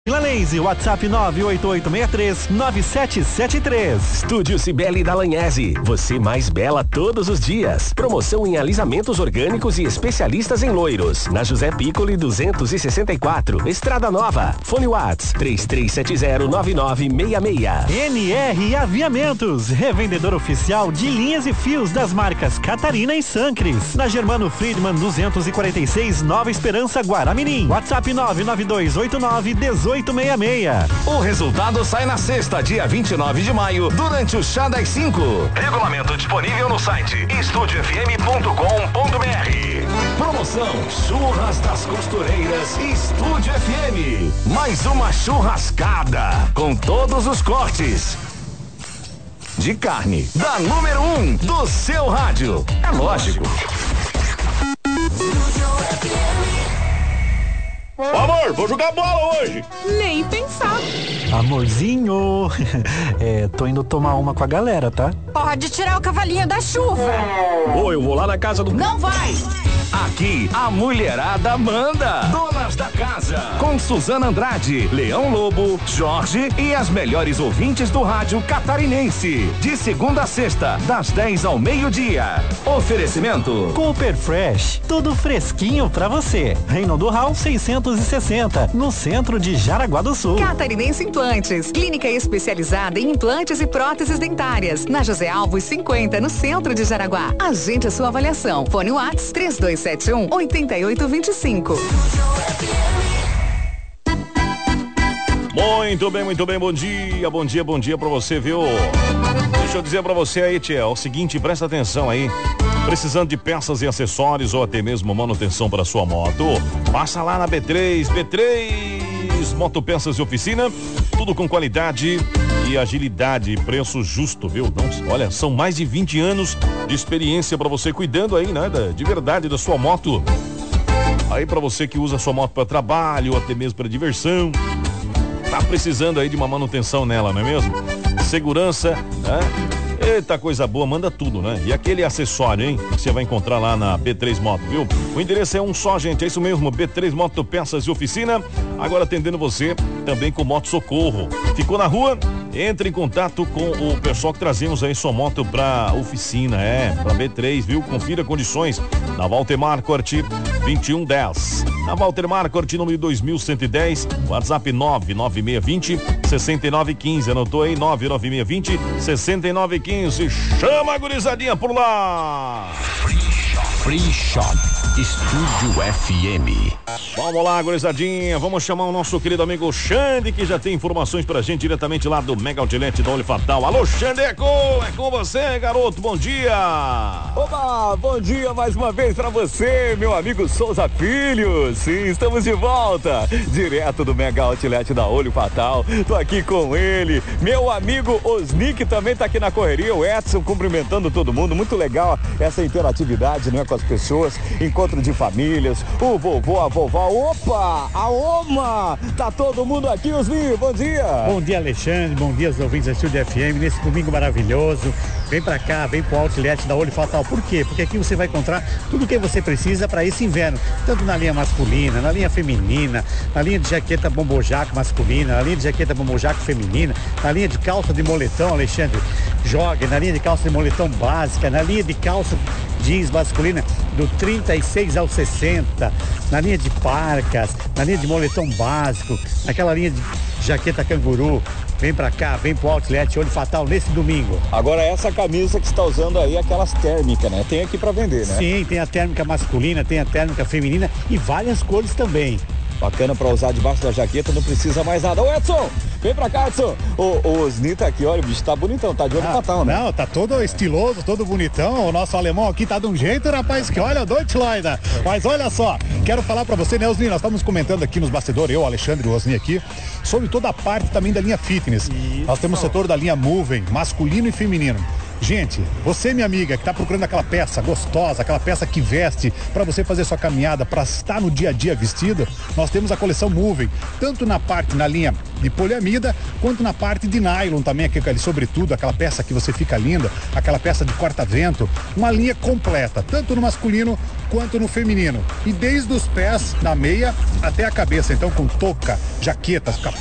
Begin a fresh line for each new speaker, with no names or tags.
La Lazy, WhatsApp 988639773.
Estúdio Cibele da Lanhese, você mais bela todos os dias. Promoção em alisamentos orgânicos e especialistas em loiros. Na José Piccoli 264, Estrada Nova. Fone Whats 33709966.
NR Aviamentos, revendedor oficial de linhas e fios das marcas Catarina e Sancres. Na Germano Friedman 246, Nova Esperança, Guaramirim. WhatsApp 992891866.
O resultado sai na sexta, dia 29 de maio, durante o Chá das 5. Regulamento disponível no site estudiofm.com.br. Promoção Churras das Costureiras Estúdio FM. Mais uma churrascada com todos os cortes de carne da número 1 do seu rádio. É lógico.
Amor, vou jogar bola hoje.
Nem pensar.
Amorzinho, tô indo tomar uma com a galera, tá?
Pode tirar o cavalinho da chuva.
Ô, eu vou lá na casa do...
Não vai.
Aqui, a mulherada manda. Donas da Casa. Com Suzana Andrade, Leão Lobo, Jorge e as melhores ouvintes do rádio catarinense. De segunda a sexta, das 10 ao meio-dia. Oferecimento
Cooper Fresh, tudo fresquinho pra você. Reinaldo Hall 660, no centro de Jaraguá do Sul.
Catarinense Implantes, clínica especializada em implantes e próteses dentárias. Na José Alves 50, no centro de Jaraguá. Agende a sua avaliação. Fone Whats 3271-8825.
Muito bem, bom dia pra você, viu? Deixa eu dizer pra você aí, tia, o seguinte, presta atenção aí. Precisando de peças e acessórios ou até mesmo manutenção para sua moto? Passa lá na B3 Motopeças e Oficina, tudo com qualidade e agilidade, preço justo, viu? Não, olha, são mais de 20 anos de experiência para você cuidando aí, né, de verdade da sua moto. Aí para você que usa a sua moto para trabalho ou até mesmo para diversão, tá precisando aí de uma manutenção nela, não é mesmo? Segurança, né? Eita, coisa boa, manda tudo, né? E aquele acessório, hein? Que você vai encontrar lá na B3 Moto, viu? O endereço é um só, gente, é isso mesmo, B3 Moto Peças e Oficina, agora atendendo você também com Moto Socorro. Ficou na rua? Entre em contato com o pessoal que trazemos aí sua moto pra oficina, pra B3, viu? Confira condições na Walter Marquardt 2110. Na Walter Marquardt, número 2110, WhatsApp 99620-6915. Anotou aí? 99620-6915. Chama a gurizadinha por lá!
Free Shop Estúdio FM.
Vamos lá, gurizadinha, vamos chamar o nosso querido amigo Xande, que já tem informações pra gente diretamente lá do Mega Outlet da Olho Fatal. Alô, Xandeco, é com você, garoto, bom dia!
Oba, bom dia mais uma vez pra você, meu amigo Souza Filho. Sim, estamos de volta, direto do Mega Outlet da Olho Fatal. Tô aqui com ele, meu amigo Osni, que também tá aqui na correria, o Edson cumprimentando todo mundo, muito legal essa interatividade, né, com as pessoas, encontro de famílias, o vovô, a vovó, opa, a oma, tá todo mundo aqui, Osni, bom dia.
Bom dia, Alexandre, bom dia aos ouvintes da Estúdio FM, nesse domingo maravilhoso, vem pra cá, vem pro Outlet da Olho Fatal, por quê? Porque aqui você vai encontrar tudo o que você precisa para esse inverno, tanto na linha masculina, na linha feminina, na linha de jaqueta bombojaco masculina, na linha de jaqueta bombojaco feminina, na linha de calça de moletom, Alexandre, jogger, na linha de calça de moletom básica, na linha de calça jeans masculina do 36 ao 60, na linha de parcas, na linha de moletom básico, naquela linha de jaqueta canguru. Vem pra cá, vem pro Outlet Olho Fatal nesse domingo.
Agora essa camisa que você está usando aí, aquelas térmicas, né? Tem aqui pra vender, né?
Sim, tem a térmica masculina, tem a térmica feminina e várias cores também.
Bacana pra usar debaixo da jaqueta, não precisa mais nada. Ô Edson, vem pra cá, Edson. O Osni tá aqui, olha, o bicho tá bonitão, tá de olho fatal, né?
Não, tá todo estiloso, todo bonitão. O nosso alemão aqui tá de um jeito, rapaz, que olha, Deutschland. Mas olha só, quero falar pra você, né, Osni, nós estamos comentando aqui nos bastidores, eu, Alexandre e o Osni aqui, sobre toda a parte também da linha fitness. Isso. Nós temos o setor da linha Moving, masculino e feminino. Gente, você, minha amiga, que tá procurando aquela peça gostosa, aquela peça que veste para você fazer sua caminhada, para estar no dia a dia vestido, nós temos a coleção Moving, tanto na linha de poliamida, quanto na parte de nylon também, aquele sobretudo, aquela peça que você fica linda, aquela peça de corta-vento, uma linha completa, tanto no masculino quanto no feminino. E desde os pés, da meia, até a cabeça, então com touca, jaquetas,